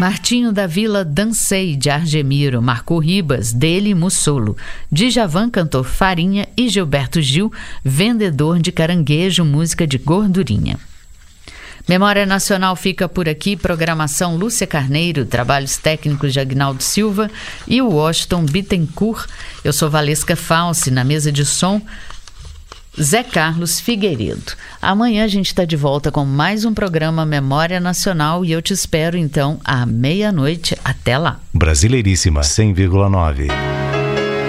Martinho da Vila, Dancei, de Argemiro. Marco Ribas, dele, Mussolo. Djavan, cantor Farinha. E Gilberto Gil, Vendedor de Caranguejo, música de Gordurinha. Memória Nacional fica por aqui. Programação Lúcia Carneiro, trabalhos técnicos de Agnaldo Silva e o Washington Bittencourt. Eu sou Valesca Falsi, na mesa de som Zé Carlos Figueiredo. Amanhã a gente está de volta com mais um programa Memória Nacional e eu te espero então à meia-noite. Até lá. Brasileiríssima 100,9.